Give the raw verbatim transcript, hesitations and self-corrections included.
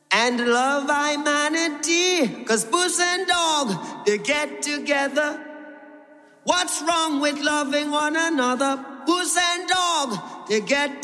and love humanity. Cause puss and dog, they get together. What's wrong with loving one another? Puss and dog, they get